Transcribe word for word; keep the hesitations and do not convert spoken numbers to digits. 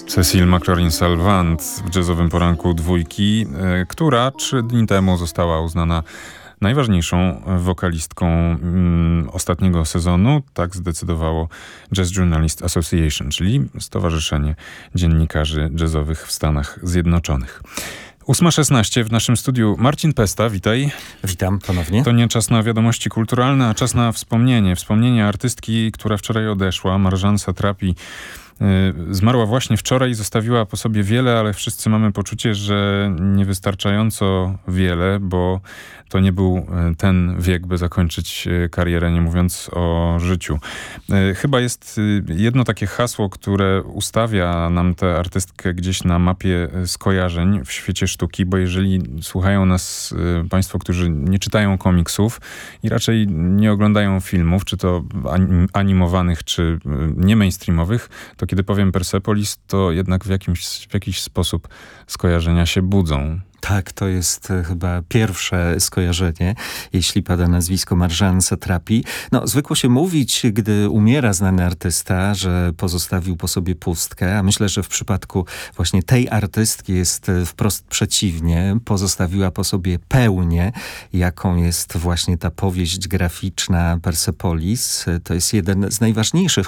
Cecile McLaurin-Salvant w jazzowym poranku dwójki, e, która trzy dni temu została uznana najważniejszą wokalistką mm, ostatniego sezonu. Tak zdecydowało Jazz Journalist Association, czyli Stowarzyszenie Dziennikarzy Jazzowych w Stanach Zjednoczonych. ósma szesnaście w naszym studiu Marcin Pesta, witaj. Witam ponownie. To nie czas na wiadomości kulturalne, a czas na wspomnienie. Wspomnienie artystki, która wczoraj odeszła, Marjane Satrapi. Zmarła właśnie wczoraj i zostawiła po sobie wiele, ale wszyscy mamy poczucie, że niewystarczająco wiele, bo to nie był ten wiek, by zakończyć karierę, nie mówiąc o życiu. Chyba jest jedno takie hasło, które ustawia nam tę artystkę gdzieś na mapie skojarzeń w świecie sztuki, bo jeżeli słuchają nas państwo, którzy nie czytają komiksów i raczej nie oglądają filmów, czy to animowanych, czy nie mainstreamowych, to kiedy powiem Persepolis, to jednak w jakimś, w jakiś sposób skojarzenia się budzą. Tak, to jest e, chyba pierwsze skojarzenie, jeśli pada nazwisko Marjane Satrapi. No, zwykło się mówić, gdy umiera znany artysta, że pozostawił po sobie pustkę, a myślę, że w przypadku właśnie tej artystki jest e, wprost przeciwnie. Pozostawiła po sobie pełnię, jaką jest właśnie ta powieść graficzna Persepolis. E, To jest jeden z najważniejszych